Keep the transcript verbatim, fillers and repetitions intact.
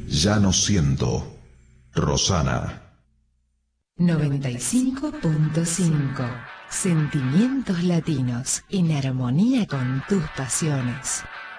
Ya no siento. Rosana. noventa y cinco punto cinco. Sentimientos latinos en armonía con tus pasiones.